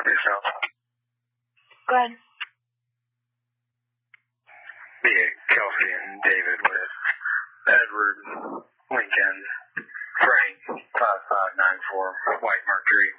yourself. Go ahead. Yeah, Kelsey and David with Edward, Lincoln, Frank, 5594, White Mercury.